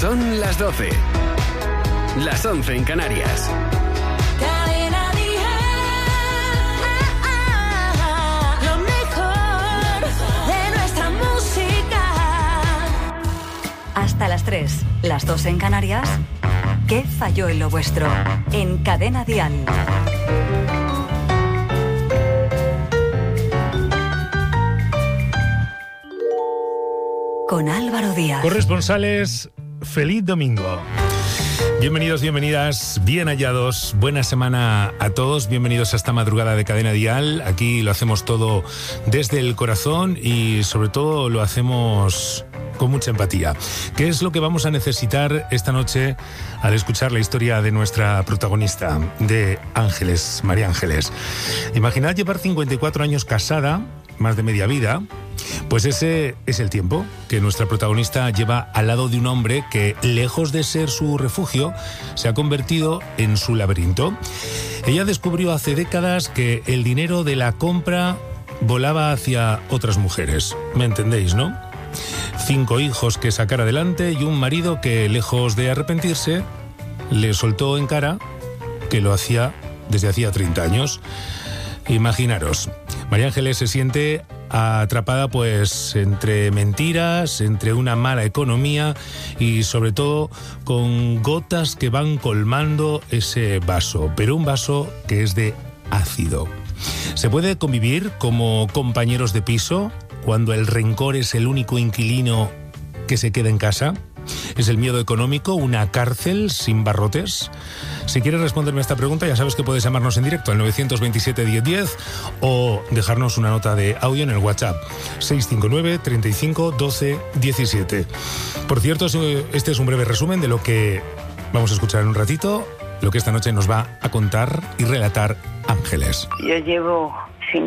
Son las 12. Las 11 en Canarias. Cadena Dial. Lo mejor de nuestra música. Hasta las 3, las 2 en Canarias. ¿Qué falló en lo vuestro? En Cadena Dial. Con Álvaro Díaz. Corresponsales, feliz domingo. Bienvenidos, bienvenidas, bien hallados. Buena semana a todos. Bienvenidos a esta madrugada de Cadena Dial. Aquí lo hacemos todo desde el corazón y sobre todo lo hacemos con mucha empatía. ¿Qué es lo que vamos a necesitar esta noche al escuchar la historia de nuestra protagonista, de Ángeles, María Ángeles? Imaginad llevar 54 años casada, más de media vida. Pues ese es el tiempo que nuestra protagonista lleva al lado de un hombre que, lejos de ser su refugio, se ha convertido en su laberinto. Ella descubrió hace décadas que el dinero de la compra volaba hacia otras mujeres. ¿Me entendéis, no? 5 hijos que sacar adelante y un marido que, lejos de arrepentirse, le soltó en cara que lo hacía desde hacía 30 años. Imaginaros, María Ángeles se siente atrapada pues entre mentiras, entre una mala economía y sobre todo con gotas que van colmando ese vaso, pero un vaso que es de ácido. ¿Se puede convivir como compañeros de piso cuando el rencor es el único inquilino que se queda en casa? ¿Es el miedo económico una cárcel sin barrotes? Si quieres responderme a esta pregunta, ya sabes que puedes llamarnos en directo al 927-1010 o dejarnos una nota de audio en el WhatsApp 659 35 12 17. Por cierto, este es un breve resumen de lo que vamos a escuchar en un ratito, lo que esta noche nos va a contar y relatar Ángeles. Yo llevo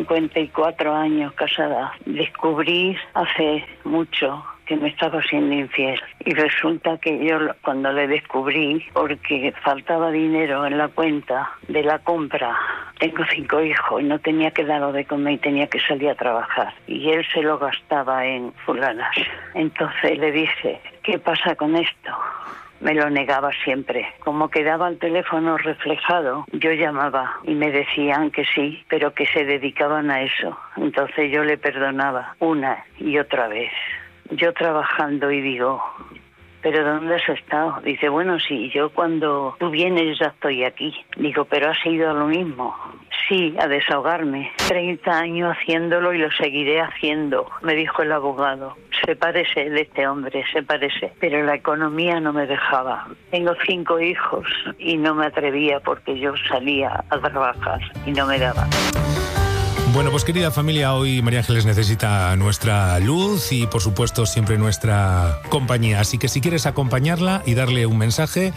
54 años casada. Descubrí hace mucho que me estaba siendo infiel. Y resulta que yo cuando le descubrí, porque faltaba dinero en la cuenta de la compra, tengo 5 hijos y no tenía que darlo de comer y tenía que salir a trabajar. Y él se lo gastaba en fulanas. Entonces le dije, ¿qué pasa con esto? Me lo negaba siempre. Como quedaba el teléfono reflejado, yo llamaba y me decían que sí, pero que se dedicaban a eso. Entonces yo le perdonaba una y otra vez. Yo trabajando y digo, ¿pero dónde has estado? Dice, bueno, sí, yo cuando tú vienes ya estoy aquí. Digo, ¿pero has ido a lo mismo? Sí, a desahogarme. 30 años haciéndolo y lo seguiré haciendo, me dijo el abogado. Sepárese de este hombre, sepárese. Pero la economía no me dejaba. Tengo 5 hijos y no me atrevía porque yo salía a trabajar y no me daba. Bueno, pues querida familia, hoy María Ángeles necesita nuestra luz y por supuesto siempre nuestra compañía. Así que si quieres acompañarla y darle un mensaje,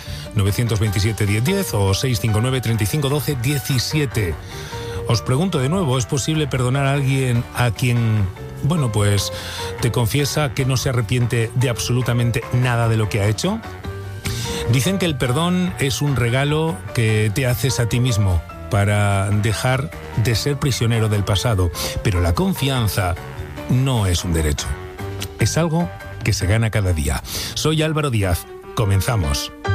927-1010 o 659 35 12 17. Os pregunto de nuevo, ¿es posible perdonar a alguien a quien, bueno, pues te confiesa que no se arrepiente de absolutamente nada de lo que ha hecho? Dicen que el perdón es un regalo que te haces a ti mismo para dejar de ser prisionero del pasado. Pero la confianza no es un derecho. Es algo que se gana cada día. Soy Álvaro Díaz. Comenzamos.